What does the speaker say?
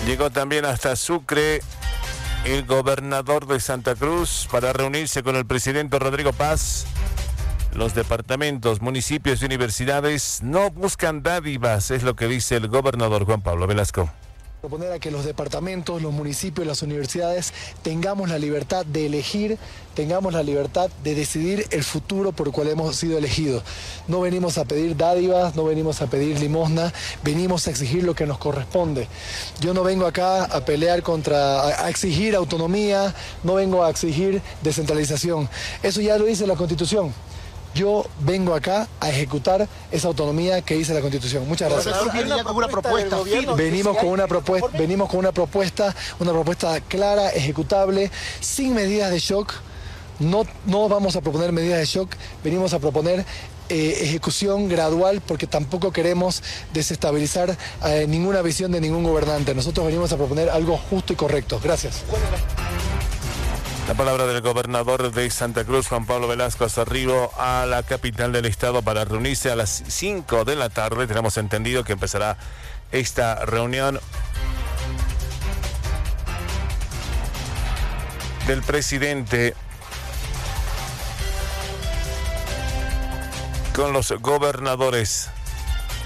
Llegó también hasta Sucre el gobernador de Santa Cruz para reunirse con el presidente Rodrigo Paz. Los departamentos, municipios y universidades no buscan dádivas, es lo que dice el gobernador Juan Pablo Velasco. Proponer a que los departamentos, los municipios, las universidades tengamos la libertad de elegir, tengamos la libertad de decidir el futuro por el cual hemos sido elegidos. No venimos a pedir dádivas, no venimos a pedir limosna, venimos a exigir lo que nos corresponde. Yo no vengo acá a pelear a exigir autonomía, no vengo a exigir descentralización. Eso ya lo dice la Constitución. Yo vengo acá a ejecutar esa autonomía que dice la Constitución. Muchas gracias. Venimos con una propuesta clara, ejecutable, sin medidas de shock. No vamos a proponer medidas de shock, venimos a proponer ejecución gradual porque tampoco queremos desestabilizar ninguna visión de ningún gobernante. Nosotros venimos a proponer algo justo y correcto. Gracias. La palabra del gobernador de Santa Cruz, Juan Pablo Velasco, hasta arriba a la capital del estado para reunirse a las 5 de la tarde. Tenemos entendido que empezará esta reunión del presidente con los gobernadores